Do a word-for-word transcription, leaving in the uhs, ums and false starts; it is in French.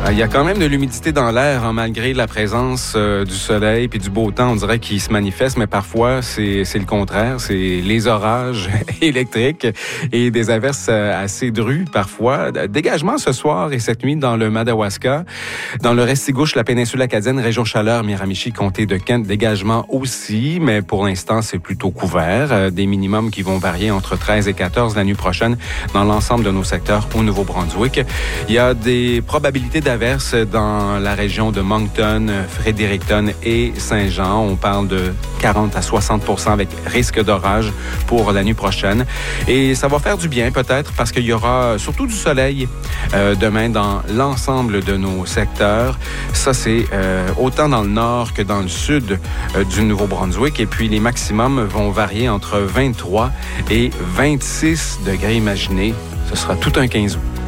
Il y a quand même de l'humidité dans l'air, hein, malgré la présence euh, du soleil puis du beau temps. On dirait qu'il se manifeste, mais parfois, c'est, c'est le contraire. C'est les orages électriques et des averses euh, assez drues parfois. Dégagement ce soir et cette nuit dans le Madawaska. Dans le Restigouche, la péninsule acadienne, région chaleur, Miramichi, comté de Kent, dégagement aussi, mais pour l'instant, c'est plutôt couvert. Euh, des minimums qui vont varier entre treize et quatorze la nuit prochaine dans l'ensemble de nos secteurs au Nouveau-Brunswick. Il y a des probabilités d'averses dans la région de Moncton, Fredericton et Saint-Jean. On parle de quarante à soixante pour cent avec risque d'orage pour la nuit prochaine. Et ça va faire du bien peut-être parce qu'il y aura surtout du soleil euh, demain dans l'ensemble de nos secteurs. Ça, c'est euh, autant dans le nord que dans le sud euh, du Nouveau-Brunswick. Et puis, les maximums vont varier entre vingt-trois et vingt-six degrés imaginés. Ce sera tout un quinze août.